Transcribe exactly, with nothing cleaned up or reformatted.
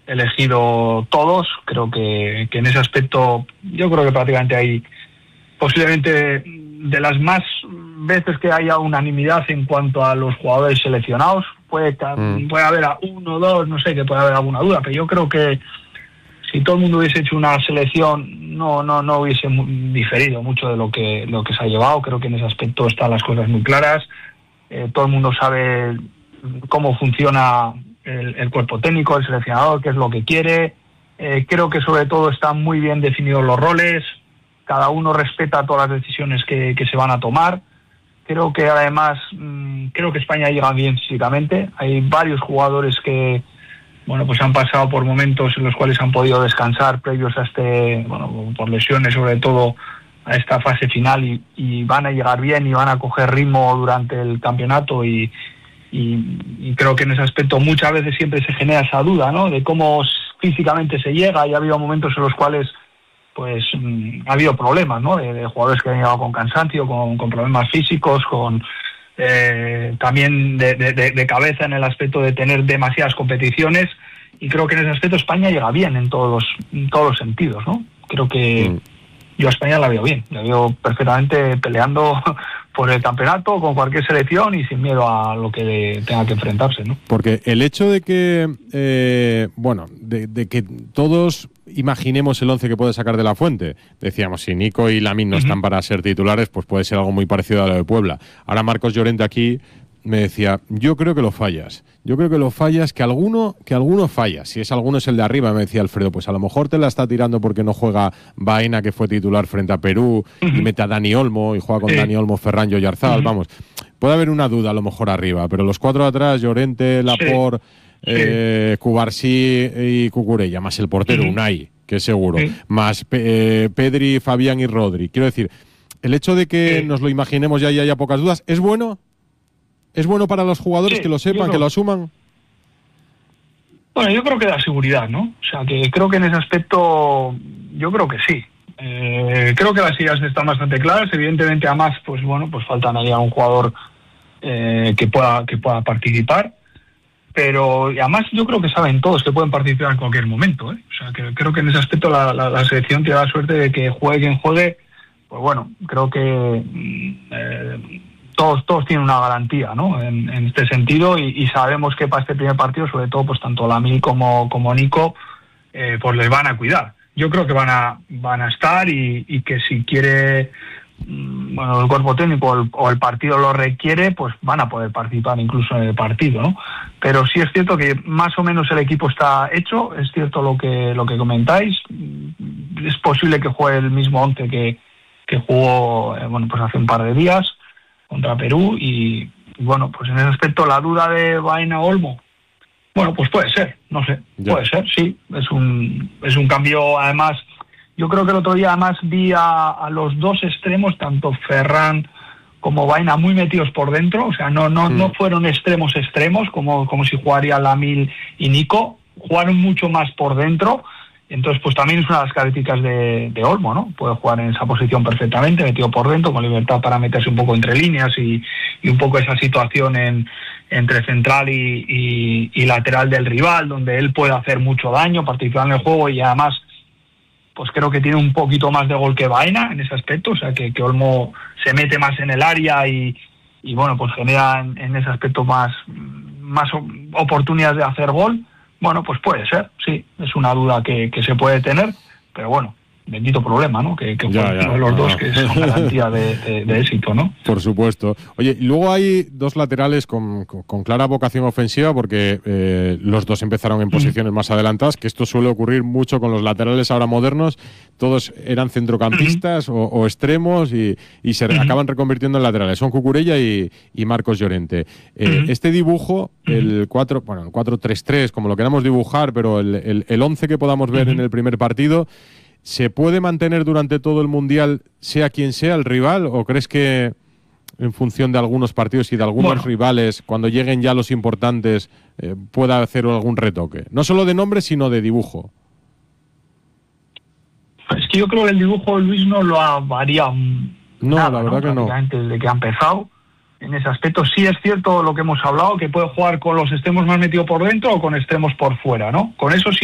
elegido todos. Creo que, que en ese aspecto yo creo que prácticamente hay posiblemente de las más veces que haya unanimidad en cuanto a los jugadores seleccionados. Puede, mm. puede haber a uno o dos, no sé, que puede haber alguna duda, pero yo creo que si todo el mundo hubiese hecho una selección no no no hubiese diferido mucho de lo que lo que se ha llevado. Creo que en ese aspecto están las cosas muy claras. Eh, todo el mundo sabe cómo funciona el, el cuerpo técnico, el seleccionador, qué es lo que quiere. Eh, creo que sobre todo están muy bien definidos los roles. Cada uno respeta todas las decisiones que, que se van a tomar. Creo que además, mmm, creo que España llega bien físicamente. Hay varios jugadores que, bueno, pues han pasado por momentos en los cuales han podido descansar previos a este, bueno, por lesiones sobre todo, a esta fase final y, y van a llegar bien y van a coger ritmo durante el campeonato y, y, y creo que en ese aspecto muchas veces siempre se genera esa duda, ¿no?, de cómo físicamente se llega, y ha habido momentos en los cuales pues mmm, ha habido problemas, ¿no?, de, de jugadores que han llegado con cansancio, con, con problemas físicos, con eh, también de, de, de cabeza en el aspecto de tener demasiadas competiciones, y creo que en ese aspecto España llega bien en todos los, en todos los sentidos, ¿no? Creo que mm. yo a España la veo bien, la veo perfectamente peleando por el campeonato con cualquier selección y sin miedo a lo que tenga que enfrentarse, ¿no? Porque el hecho de que, eh, bueno, de, de que todos imaginemos el once que puede sacar de la Fuente, decíamos, si Nico y Lamine no uh-huh. están para ser titulares, pues puede ser algo muy parecido a lo de Puebla. Ahora Marcos Llorente aquí me decía, yo creo que lo fallas, yo creo que lo fallas, que alguno que alguno falla, si es alguno es el de arriba, me decía Alfredo, pues a lo mejor te la está tirando porque no juega Baena, que fue titular frente a Perú, uh-huh. y mete a Dani Olmo, y juega con sí. Dani Olmo, Ferran y Oyarzabal, uh-huh. vamos, puede haber una duda a lo mejor arriba, pero los cuatro de atrás, Llorente, Laporte, sí. eh, sí. Cubarsí y Cucurella, más el portero, uh-huh. Unai, que es seguro, sí. más eh, Pedri, Fabián y Rodri, quiero decir, el hecho de que sí. nos lo imaginemos ya y haya pocas dudas, ¿es bueno? ¿Es bueno para los jugadores sí, que lo sepan, que lo asuman? Bueno, yo creo que da seguridad, ¿no? O sea, que creo que en ese aspecto, yo creo que sí. Eh, creo que las ideas están bastante claras. Evidentemente, además, pues bueno, pues faltan ahí a un jugador eh, que pueda que pueda participar. Pero además yo creo que saben todos que pueden participar en cualquier momento, ¿eh? O sea, que creo que en ese aspecto la, la, la selección tiene la suerte de que juegue quien juegue. Pues bueno, creo que eh, todos todos tienen una garantía, ¿no?, en, en este sentido, y, y sabemos que para este primer partido, sobre todo, pues tanto Lamine como, como Nico, eh, pues les van a cuidar. Yo creo que van a van a estar y, y que si quiere, bueno, el cuerpo técnico o el, o el partido lo requiere, pues van a poder participar incluso en el partido, ¿no? Pero sí es cierto que más o menos el equipo está hecho, es cierto lo que lo que comentáis, es posible que juegue el mismo once que, que jugó, eh, bueno, pues hace un par de días contra Perú, y bueno, pues en ese aspecto la duda de Baena Olmo, bueno, pues puede ser, no sé, ya. puede ser, sí, es un es un cambio. Además, yo creo que el otro día además vi a, a los dos extremos, tanto Ferran como Baena, muy metidos por dentro, o sea, no no mm. no fueron extremos extremos como como si jugaría Lamine y Nico, jugaron mucho más por dentro. Entonces, pues también es una de las características de, de Olmo, ¿no? Puede jugar en esa posición perfectamente, metido por dentro, con libertad para meterse un poco entre líneas y, y un poco esa situación en, entre central y, y, y lateral del rival, donde él puede hacer mucho daño, participar en el juego, y además, pues creo que tiene un poquito más de gol que Baena en ese aspecto, o sea, que, que Olmo se mete más en el área y, y bueno, pues genera en, en ese aspecto más, más oportunidades de hacer gol. Bueno, pues puede ser, sí, es una duda que, que se puede tener, pero bueno, bendito problema, ¿no? Que, que ya, ya, los no, dos, no. que son garantía de, de, de éxito, ¿no? Por supuesto. Oye, luego hay dos laterales con, con, con clara vocación ofensiva, porque eh, los dos empezaron en posiciones mm. más adelantadas, que esto suele ocurrir mucho con los laterales ahora modernos. Todos eran centrocampistas mm. o, o extremos y, y se mm. acaban reconvirtiendo en laterales. Son Cucurella y, y Marcos Llorente. Eh, mm. Este dibujo, el cuatro, bueno, el cuatro tres tres, como lo queramos dibujar, pero el, el, el once que podamos ver mm. en el primer partido, ¿se puede mantener durante todo el Mundial, sea quien sea el rival? ¿O crees que en función de algunos partidos y de algunos bueno. rivales, cuando lleguen ya los importantes, eh, pueda hacer algún retoque? No solo de nombre, sino de dibujo. Es que yo creo que el dibujo, Luis, no lo ha variado. No, nada, la verdad ¿no? que no. Desde que ha empezado. En ese aspecto sí es cierto lo que hemos hablado, que puede jugar con los extremos más metidos por dentro o con extremos por fuera, ¿no? Con eso sí